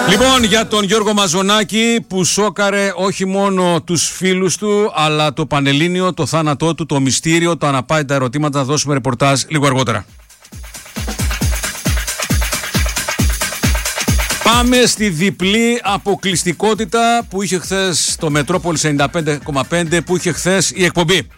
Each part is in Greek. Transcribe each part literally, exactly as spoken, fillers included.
Λοιπόν, για τον Γιώργο Μαζονάκη που σόκαρε όχι μόνο τους φίλους του αλλά το Πανελλήνιο, το θάνατό του, το μυστήριο, το αναπάντητα ερωτήματα, θα δώσουμε ρεπορτάζ λίγο αργότερα. Πάμε στη διπλή αποκλειστικότητα που είχε χθες το Μετρόπολης ενενήντα πέντε κόμμα πέντε, που είχε χθες η εκπομπή.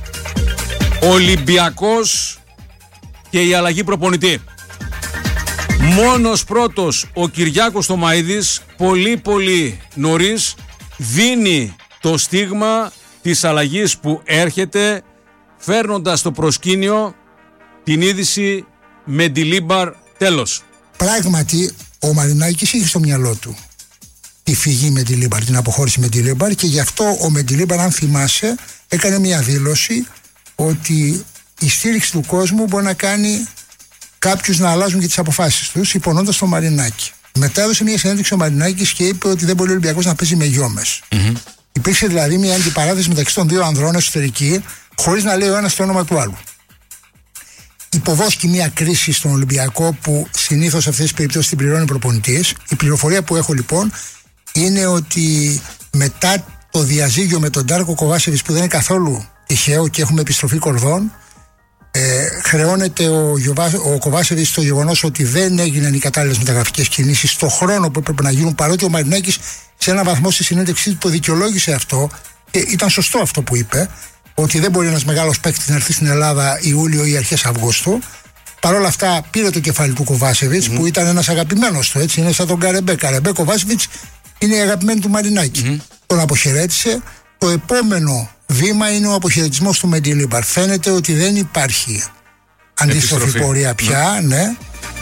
Ολυμπιακός και η αλλαγή προπονητή. Μόνος πρώτος ο Κυριάκος Θωμαΐδης πολύ πολύ νωρίς δίνει το στίγμα της αλλαγής που έρχεται, φέρνοντας στο προσκήνιο την είδηση Μεντιλίμπαρ τέλος. Πράγματι ο Μαρινάκης είχε στο μυαλό του τη φυγή Μεντιλίμπαρ, την αποχώρηση Μεντιλίμπαρ, και γι' αυτό ο Μεντιλίμπαρ, αν θυμάσαι, έκανε μια δήλωση ότι η στήριξη του κόσμου μπορεί να κάνει κάποιους να αλλάζουν και τις αποφάσεις τους, υπονοώντας τον Μαρινάκη. Μετά έδωσε μια συνέντευξη ο Μαρινάκης και είπε ότι δεν μπορεί ο Ολυμπιακός να παίζει με γιόμες. Mm-hmm. Υπήρξε δηλαδή μια αντιπαράθεση μεταξύ των δύο ανδρών εσωτερική, χωρίς να λέει ο ένας το όνομα του άλλου. Υποβόσκει μια κρίση στον Ολυμπιακό που συνήθως σε αυτές τις περιπτώσεις την πληρώνει προπονητής. Η πληροφορία που έχω λοιπόν είναι ότι μετά το διαζύγιο με τον Ντάρκο Κοβάσεβιτς, που δεν είναι καθόλου τυχαίο και έχουμε επιστροφή κορδών, Ε, χρεώνεται ο, ο Κοβάσεβιτς στο γεγονός ότι δεν έγιναν οι κατάλληλες μεταγραφικές κινήσεις στον χρόνο που έπρεπε να γίνουν, παρότι ο Μαρινάκης σε έναν βαθμό στη συνέντευξή του το δικαιολόγησε αυτό και ήταν σωστό αυτό που είπε, ότι δεν μπορεί ένας μεγάλος παίκτης να έρθει στην Ελλάδα Ιούλιο ή αρχές Αυγούστου. Παρ' όλα αυτά πήρε το κεφάλι του Κοβάσεβιτς, mm-hmm. που ήταν ένας αγαπημένος του, έτσι, είναι σαν τον Καρεμπέ. Καρεμπέ Κοβάσεβιτς είναι η αγαπημένη του Μαρινάκη. Mm-hmm. Τον αποχαιρέτησε. Το επόμενο βήμα είναι ο αποχαιρετισμός του Μεντιλίμπαρ. Φαίνεται ότι δεν υπάρχει αντίστροφη πορεία πια, ναι. ναι.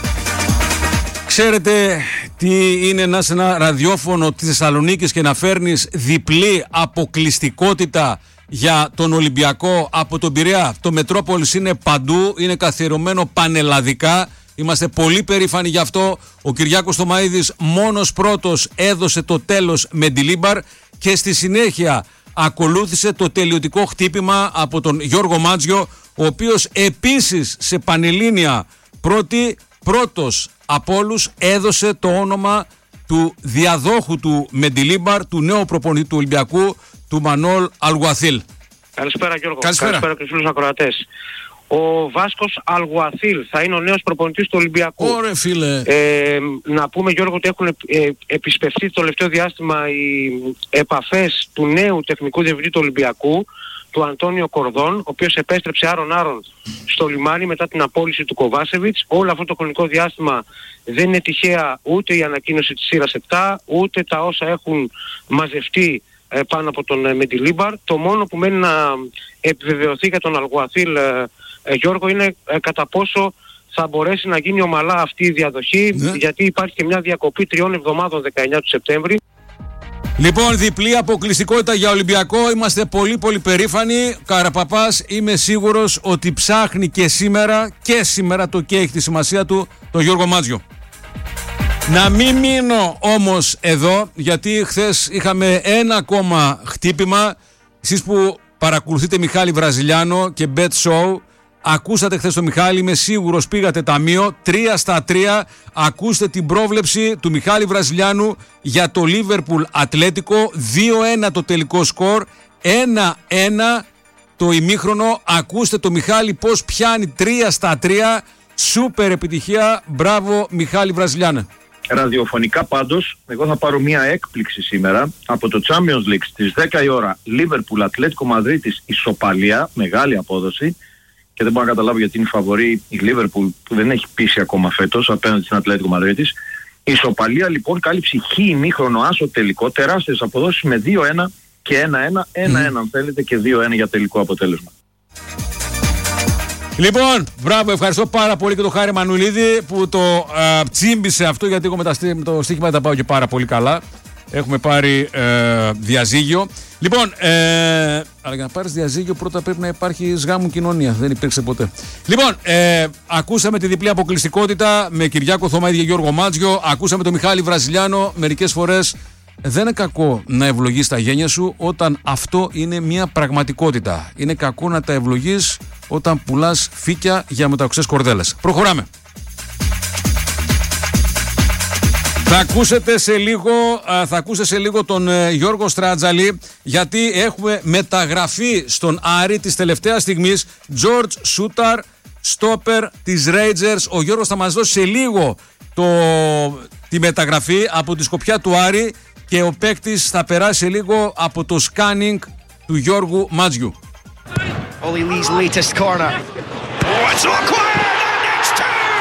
Ξέρετε τι είναι να είσαι ένα ραδιόφωνο της Θεσσαλονίκης και να φέρνεις διπλή αποκλειστικότητα για τον Ολυμπιακό από τον Πειραιά? Το Μετρόπολης είναι παντού, είναι καθιερωμένο πανελλαδικά. Είμαστε πολύ περήφανοι γι' αυτό. Ο Κυριάκος Θωμαΐδης μόνος πρώτος έδωσε το τέλος Μεντιλίμπαρ και στη συνέχεια ακολούθησε το τελειωτικό χτύπημα από τον Γιώργο Μάτζιο, ο οποίος επίσης σε πανελλήνια πρώτη, πρώτος από όλους έδωσε το όνομα του διαδόχου του Μεντιλίμπαρ, του νέου προπονητή του Ολυμπιακού, του Μανόλ Αλγουαθίλ. Καλησπέρα Γιώργο, καλησπέρα, καλησπέρα και στους φίλους ακροατές. Ο Βάσκος Αλγουαθίλ θα είναι ο νέος προπονητής του Ολυμπιακού. Ωραία φίλε. Ε, να πούμε Γιώργο ότι έχουν ε, επισπευθεί το τελευταίο διάστημα οι επαφές του νέου τεχνικού διευθυντή του Ολυμπιακού, του Αντώνιο Κορδών, ο οποίος επέστρεψε άρον-άρον στο λιμάνι μετά την απόλυση του Κοβάσεβιτς. Όλο αυτό το χρονικό διάστημα δεν είναι τυχαία ούτε η ανακοίνωση της σειράς επτά, ούτε τα όσα έχουν μαζευτεί ε, πάνω από τον ε, Μεντιλίμπαρ. Το μόνο που μένει να επιβεβαιωθεί για τον Αλγουαθίλ, ε, ε, Γιώργο, είναι ε, κατά πόσο θα μπορέσει να γίνει ομαλά αυτή η διαδοχή, ναι. γιατί υπάρχει και μια διακοπή τριών εβδομάδων δεκαεννιά του Σεπτέμβρη. Λοιπόν, διπλή αποκλειστικότητα για Ολυμπιακό. Είμαστε πολύ πολύ περήφανοι. Καραπαπάς, είμαι σίγουρος ότι ψάχνει και σήμερα, και σήμερα το και έχει τη σημασία του, τον Γιώργο Μάτζιο. Να μην μείνω όμως εδώ, γιατί χθες είχαμε ένα ακόμα χτύπημα. Εσείς που παρακολουθείτε Μιχάλη Βραζιλιάνο και Bet Show, ακούσατε χθες το Μιχάλη, είμαι σίγουρος πήγατε ταμείο, τρία στα τρία, ακούστε την πρόβλεψη του Μιχάλη Βραζιλιάνου για το Liverpool Ατλέτικο, δύο ένα το τελικό σκορ, ένα ένα το ημίχρονο, ακούστε το Μιχάλη πως πιάνει τρία στα τρία, σούπερ επιτυχία, μπράβο Μιχάλη Βραζιλιάνε. Ραδιοφωνικά πάντως, εγώ θα πάρω μια έκπληξη σήμερα από το Champions League στις δέκα η ώρα, Liverpool Ατλέτικο Μαδρίτης ισοπαλία, μεγάλη απόδοση. Και δεν μπορώ να καταλάβω γιατί είναι φαβορή η Liverpool που δεν έχει πείσει ακόμα φέτος απέναντι στην Ατλέτικο Μαδρίτης. Η ισοπαλία λοιπόν κάλυψε χ ημίχρονο άσο τελικό, τεράστιες αποδόσεις με δύο ένα και ένα ένα, ένα ένα αν θέλετε και δύο ένα για τελικό αποτέλεσμα. Λοιπόν, μπράβο, ευχαριστώ πάρα πολύ και τον Χάρη Μανουλίδη που το α, τσίμπησε αυτό, γιατί εγώ με, τα, με το στοίχημα δεν τα πάω και πάρα πολύ καλά. Έχουμε πάρει ε, διαζύγιο. Λοιπόν, ε, αλλά για να πάρεις διαζύγιο πρώτα πρέπει να υπάρχει γάμου κοινωνία. Δεν υπήρξε ποτέ. Λοιπόν, ε, ακούσαμε τη διπλή αποκλειστικότητα με Κυριάκο Θωμαΐδη και Γιώργο Μάτζιο. Ακούσαμε τον Μιχάλη Βραζιλιάνο. Μερικές φορές δεν είναι κακό να ευλογείς τα γένια σου όταν αυτό είναι μια πραγματικότητα. Είναι κακό να τα ευλογείς όταν πουλάς φύκια για μεταξές κορδέλες. Προχωράμε. Θα ακούσετε σε λίγο, θα ακούσετε σε λίγο τον Γιώργο Στράτζαλη, γιατί έχουμε μεταγραφή στον Άρη της τελευταίας στιγμής. George Σούταρ, στόπερ της Rangers. Ο Γιώργος θα μας δώσει σε λίγο το, τη μεταγραφή από τη σκοπιά του Άρη και ο παίκτης θα περάσει σε λίγο από το σκάνινγκ του Γιώργου Μάτζιου. Ollie Lee's latest corner. Oh, it's not quite the next turn.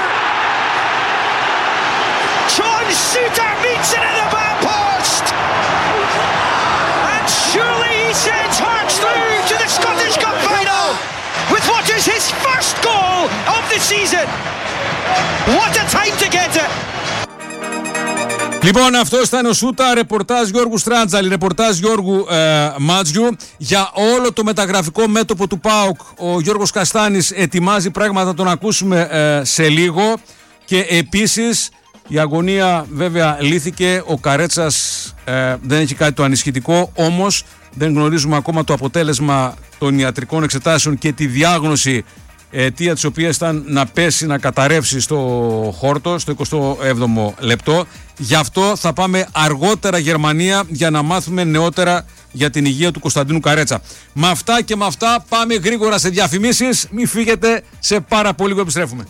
John Suter meets it in the back post. And surely he sends Hearts through to the Scottish Cup final with what is his first goal of the season. What a time to get it. Λοιπόν, αυτό ήταν ο Σούτα, ρεπορτάζ Γιώργου Στράτζαλη, ρεπορτάζ Γιώργου ε, Μάτζιου. Για όλο το μεταγραφικό μέτωπο του ΠΑΟΚ, ο Γιώργος Καστάνης ετοιμάζει πράγματα, θα τον ακούσουμε ε, σε λίγο. Και επίσης η αγωνία βέβαια λύθηκε, ο Καρέτσας ε, δεν έχει κάτι το ανισχυτικό, όμως δεν γνωρίζουμε ακόμα το αποτέλεσμα των ιατρικών εξετάσεων και τη διάγνωση, αιτία της οποίας ήταν να πέσει, να καταρρεύσει στο χόρτο στο εικοστό έβδομο λεπτό. Γι' αυτό θα πάμε αργότερα Γερμανία για να μάθουμε νεότερα για την υγεία του Κωνσταντίνου Καρέτσα. Με αυτά και με αυτά πάμε γρήγορα σε διαφημίσεις. Μην φύγετε, σε πάρα πολύ λίγο επιστρέφουμε.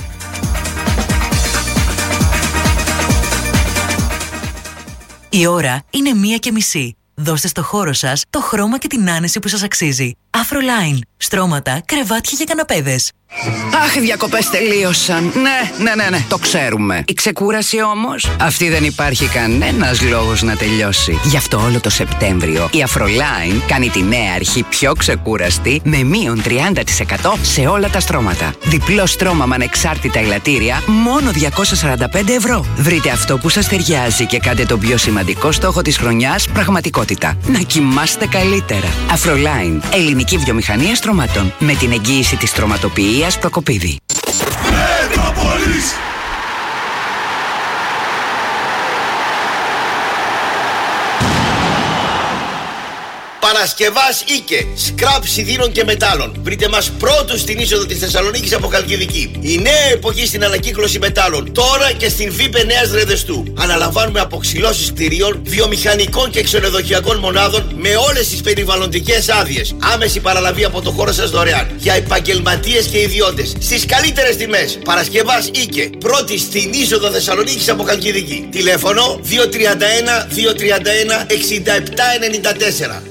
Η ώρα είναι μία και μισή. Δώστε στο χώρο σας το χρώμα και την άνεση που σας αξίζει. Afroline. Στρώματα, κρεβάτια και καναπέδες. Αχ, οι διακοπές τελείωσαν. Ναι, ναι, ναι, ναι, το ξέρουμε. Η ξεκούραση όμως, αυτή δεν υπάρχει κανένας λόγος να τελειώσει. Γι' αυτό όλο το Σεπτέμβριο η Afroline κάνει τη νέα αρχή πιο ξεκούραστη με μείον τριάντα τοις εκατό σε όλα τα στρώματα. Διπλό στρώμα με ανεξάρτητα ελαττήρια, μόνο διακόσια σαράντα πέντε ευρώ. Βρείτε αυτό που σας ταιριάζει και κάντε τον πιο σημαντικό στόχο της χρονιάς πραγματικότητα. Να κοιμάστε καλύτερα. Afroline, ελληνική βιομηχανία στρωμάτων. Με την εγγύηση της στρωματοποιίας Προκοπίδη. Παρασκευάς Ίκε, σκραπ σιδήρων και μετάλλων. Βρείτε μας πρώτους στην είσοδο της Θεσσαλονίκης από Χαλκιδική. Η νέα εποχή στην ανακύκλωση μετάλλων, τώρα και στην Βίπε Νέας Ρεδεστού. Αναλαμβάνουμε αποξυλώσεις κτηρίων, βιομηχανικών και ξενοδοχειακών μονάδων με όλες τις περιβαλλοντικές άδειες. Άμεση παραλαβή από το χώρο σας δωρεάν. Για επαγγελματίες και ιδιώτες. Στις καλύτερες τιμές. Παρασκευάς Ίκε, πρώτη στην είσοδο Θεσσαλονίκης από Χαλκιδική. Τηλέφωνο δύο τρία ένα δύο τρία ένα εξήντα επτά ενενήντα τέσσερα.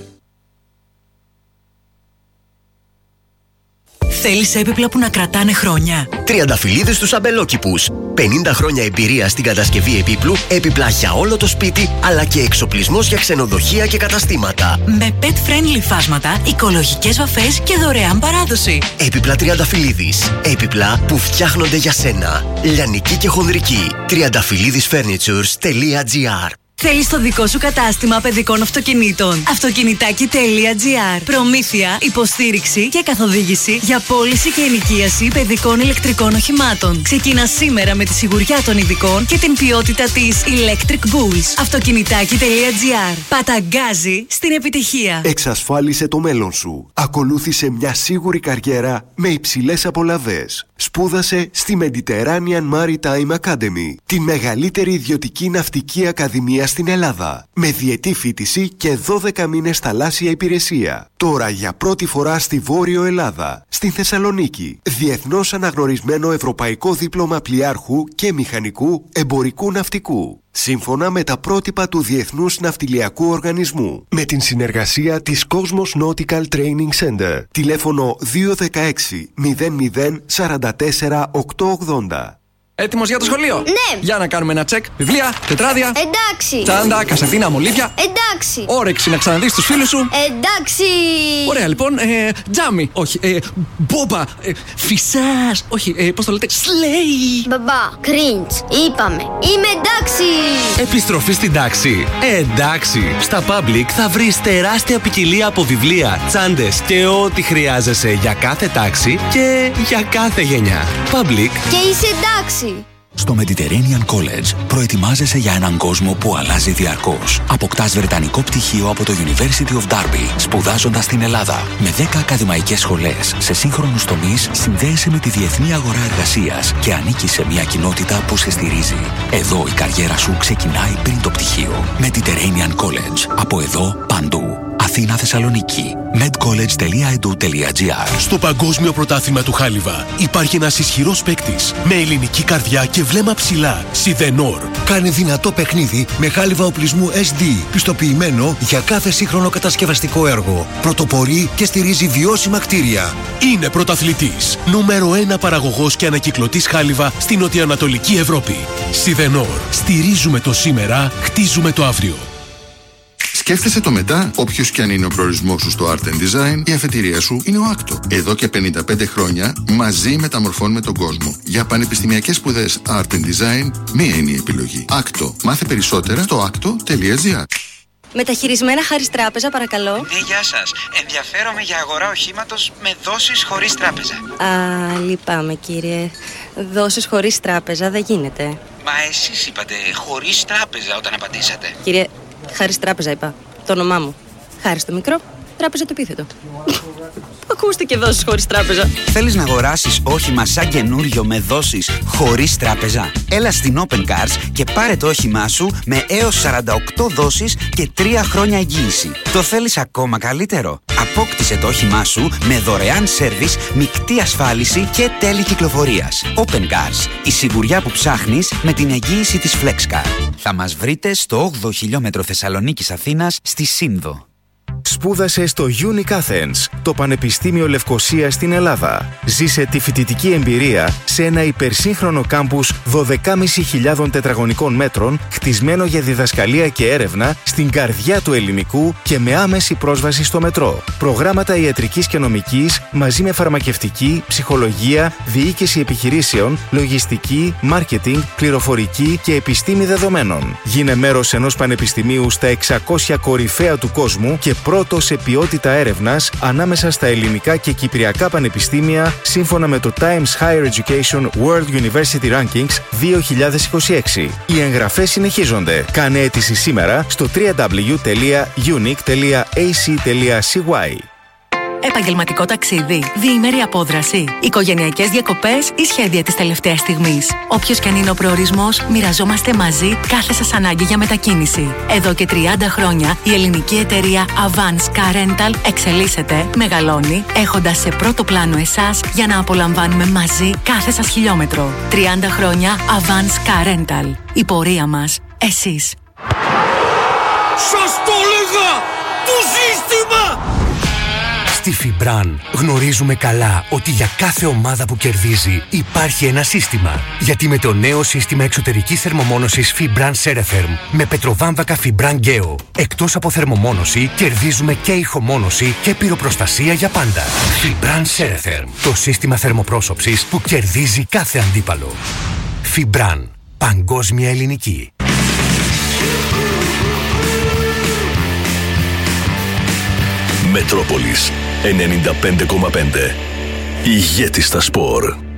Θέλεις έπιπλα που να κρατάνε χρόνια? Τριανταφυλλίδες στους αμπελόκηπους. πενήντα χρόνια εμπειρία στην κατασκευή επίπλου, έπιπλα για όλο το σπίτι, αλλά και εξοπλισμός για ξενοδοχεία και καταστήματα. Με pet-friendly φάσματα, οικολογικές βαφές και δωρεάν παράδοση. Έπιπλα Τριανταφυλλίδης. Έπιπλα που φτιάχνονται για σένα. Λιανική και χονδρική. τριανταφυλλίδης φέρνιτσουρς τελεία τζι άρ. Θέλεις το δικό σου κατάστημα παιδικών αυτοκινήτων? Αυτοκινητάκι τελεία τζι άρ. Προμήθεια, υποστήριξη και καθοδήγηση για πώληση και ενοικίαση παιδικών ηλεκτρικών οχημάτων. Ξεκινά σήμερα με τη σιγουριά των ειδικών και την ποιότητα της Electric Bulls. Αυτοκινητάκι τελεία τζι άρ. Παταγκάζει στην επιτυχία. Εξασφάλισε το μέλλον σου. Ακολούθησε μια σίγουρη καριέρα με υψηλές απολαβές. Σπούδασε στη Mediterranean Maritime Academy, τη μεγαλύτερη ιδιωτική ναυτική ακαδημία στην Ελλάδα, με διετή φοιτηση και δώδεκα μήνες θαλάσσια υπηρεσία. Τώρα για πρώτη φορά στη Βόρειο Ελλάδα, στην Θεσσαλονίκη, διεθνώς αναγνωρισμένο ευρωπαϊκό δίπλωμα πλοιάρχου και μηχανικού εμπορικού ναυτικού, σύμφωνα με τα πρότυπα του Διεθνούς Ναυτιλιακού Οργανισμού, με την συνεργασία της Cosmos Nautical Training Center. Τηλέφωνο δύο ένα έξι μηδέν μηδέν τέσσερα τέσσερα οκτώ ογδόντα. Έτοιμος για το σχολείο? Ναι. Για να κάνουμε ένα τσεκ. Βιβλία, τετράδια. Εντάξει. Τσάντα, κασετίνα, μολύβια. Εντάξει. Όρεξη να ξαναδείς τους φίλους σου. Εντάξει. Ωραία, λοιπόν. Ε, τζάμι. Όχι. Ε, μπόμπα. Ε, φυσάς. Όχι. Ε, πώς το λέτε? Σλέι. Μπαμπά. Κριντς. Είπαμε. Είμαι εντάξει. Επιστροφή στην τάξη. Ε, εντάξει. Στα Public θα βρεις τεράστια ποικιλία από βιβλία, τσάντες και ό,τι χρειάζεσαι για κάθε τάξη και για κάθε γενιά. Public. Και είσαι εντάξει. Στο Mediterranean College προετοιμάζεσαι για έναν κόσμο που αλλάζει διαρκώς. Αποκτάς βρετανικό πτυχίο από το University of Derby, σπουδάζοντας στην Ελλάδα. Με δέκα ακαδημαϊκές σχολές σε σύγχρονους τομείς, συνδέεσαι με τη διεθνή αγορά εργασίας και ανήκεις σε μια κοινότητα που σε στηρίζει. Εδώ η καριέρα σου ξεκινάει πριν το πτυχίο. Mediterranean College. Από εδώ παντού. Αθήνα, Θεσσαλονίκη. medcollege τελεία e d u τελεία g r. Στο Παγκόσμιο Πρωτάθλημα του Χάλιβα υπάρχει ένας ισχυρός παίκτης με ελληνική καρδιά και βλέμμα ψηλά. Σιδενόρ. Κάνει δυνατό παιχνίδι με χάλιβα οπλισμού ες ντι, πιστοποιημένο για κάθε σύγχρονο κατασκευαστικό έργο. Πρωτοπορεί και στηρίζει βιώσιμα κτίρια. Είναι πρωταθλητής. Νούμερο ένα παραγωγός και ανακυκλωτής χάλιβα στην νοτιοανατολική Ευρώπη. Σιδενόρ. Στηρίζουμε το σήμερα, χτίζουμε το αύριο. Σκέφτεσαι το μετά, όποιος και αν είναι ο προορισμός σου στο Art and Design, η αφετηρία σου είναι ο άκτο. Εδώ και πενήντα πέντε χρόνια μαζί μεταμορφώνουμε τον κόσμο. Για πανεπιστημιακές σπουδές Art and Design, μία είναι η επιλογή. άκτο. Μάθε περισσότερα στο άκτο τελεία τζι άρ. Μεταχειρισμένα Χάρις Τράπεζα, παρακαλώ. Ναι, γεια σας. Ενδιαφέρομαι για αγορά οχήματος με δόσεις χωρίς τράπεζα. Α, λυπάμαι κύριε. Δόσεις χωρίς τράπεζα δεν γίνεται. Μα εσείς είπατε χωρίς τράπεζα όταν απαντήσατε. Κύριε, Χάρις Τράπεζα είπα. Το όνομά μου. Χάρις το μικρό, Τράπεζα το επίθετο. Ακούστηκε δόσεις χωρίς τράπεζα. Θέλεις να αγοράσεις όχημα σαν καινούριο με δόσεις χωρίς τράπεζα? Έλα στην Open Cars και πάρε το όχημά σου με έως σαράντα οκτώ δόσεις και τρία χρόνια εγγύηση. Το θέλεις ακόμα καλύτερο? Απόκτησε το όχημά σου με δωρεάν σέρβις, μεικτή ασφάλιση και τέλη κυκλοφορίας. Open Cars. Η σιγουριά που ψάχνεις με την εγγύηση της FlexCar. Θα μας βρείτε στο όγδοο χιλιόμετρο Θεσσαλονίκης Αθήνας στη Σύνδο. Σπούδασε στο Unique Athens, το Πανεπιστήμιο Λευκωσίας στην Ελλάδα. Ζήσε τη φοιτητική εμπειρία σε ένα υπερσύγχρονο κάμπους δώδεκα χιλιάδες πεντακόσια τετραγωνικών μέτρων, χτισμένο για διδασκαλία και έρευνα στην καρδιά του ελληνικού και με άμεση πρόσβαση στο μετρό. Προγράμματα ιατρικής και νομικής μαζί με φαρμακευτική, ψυχολογία, διοίκηση επιχειρήσεων, λογιστική, μάρκετινγκ, πληροφορική και επιστήμη δεδομένων. Γίνε μέρος ενός πανεπιστημίου στα εξακόσια κορυφαία του κόσμου και πρώτο σε ποιότητα έρευνας ανάμεσα στα ελληνικά και κυπριακά πανεπιστήμια σύμφωνα με το Times Higher Education World University Rankings δύο χιλιάδες είκοσι έξι. Οι εγγραφές συνεχίζονται. Κάνε αίτηση σήμερα στο double-u double-u double-u τελεία unique τελεία a c τελεία c y. Επαγγελματικό ταξίδι, διήμερη απόδραση, οικογενειακές διακοπές ή σχέδια της τελευταίας στιγμής. Όποιος και αν είναι ο προορισμός, μοιραζόμαστε μαζί κάθε σας ανάγκη για μετακίνηση. Εδώ και τριάντα χρόνια η ελληνική εταιρεία Avance Car Rental εξελίσσεται, μεγαλώνει, έχοντας σε πρώτο πλάνο εσάς για να απολαμβάνουμε μαζί κάθε σας χιλιόμετρο. τριάντα χρόνια Avance Car Rental. Η πορεία μας, εσείς. Σας το έλεγα! Το σύστημα! Στη Φιμπραν γνωρίζουμε καλά ότι για κάθε ομάδα που κερδίζει υπάρχει ένα σύστημα. Γιατί με το νέο σύστημα εξωτερικής θερμομόνωσης Fibran Ceretherm με πετροβάμβακα Fibran Geo, εκτός από θερμομόνωση κερδίζουμε και ηχομόνωση και πυροπροστασία για πάντα. Fibran Ceretherm, το σύστημα θερμοπρόσωψης που κερδίζει κάθε αντίπαλο. Fibran, παγκόσμια ελληνική. Μετρόπολης ενενήντα πέντε κόμμα πέντε. Ηγέτη στα σπορ.